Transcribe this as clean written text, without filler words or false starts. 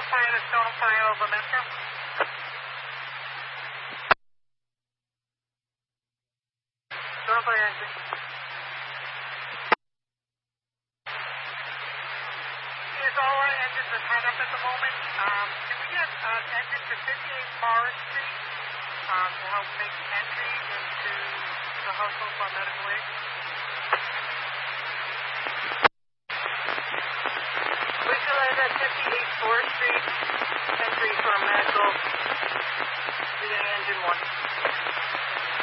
Fire to Stone Fire over Metro. Stone Fire engine. Yes, all our engines are tied up at the moment. Can we get engine to 58 Forest Street to help make entry into the household for medical aid? Visualize at 58 Forest Street, entry for medical, via engine 1.